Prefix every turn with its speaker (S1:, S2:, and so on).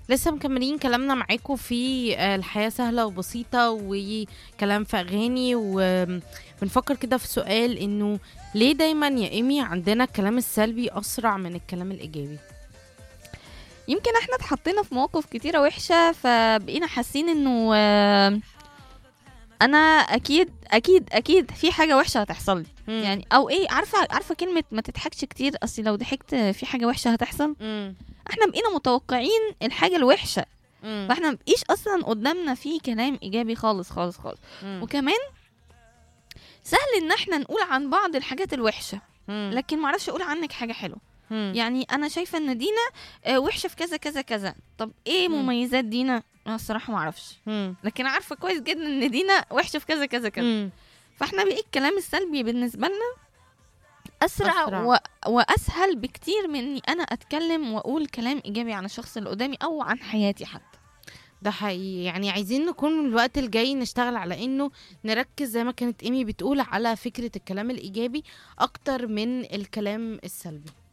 S1: لسه مكملين كلامنا معاكم في الحياة سهلة وبسيطة وكلام في أغاني، وبنفكر كده في سؤال إنه ليه دايما يا إيمي عندنا الكلام السلبي أسرع من الكلام الإيجابي؟
S2: يمكن احنا اتحطينا في مواقف كتيرة وحشة، فبقينا حاسين انه انا اكيد في حاجة وحشة هتحصل لي. يعني او ايه، عارفة كلمة ما تضحكش كتير، اصل لو ضحكت في حاجة وحشة هتحصل. احنا بقينا متوقعين الحاجة الوحشة، فاحنا مبقيش اصلا قدامنا في كلام ايجابي خالص خالص خالص. وكمان سهل ان احنا نقول عن بعض الحاجات الوحشة، لكن معرفش اقول عنك حاجة حلوة. يعني انا شايفة ان دينا وحشة في كذا كذا كذا، طب ايه مميزات دينا؟ انا الصراحة معرفش، لكن عارفة كويس جدا ان دينا وحشة في كذا كذا كذا. فاحنا بقى الكلام السلبي بالنسبة لنا أسرع. وأسهل بكتير من إني أنا أتكلم وأقول كلام إيجابي عن الشخص اللي قدامي أو عن حياتي حتى.
S1: ده حقيقي، يعني عايزين نكون الوقت الجاي نشتغل على إنه نركز زي ما كانت إيمي بتقول على فكرة الكلام الإيجابي أكتر من الكلام السلبي.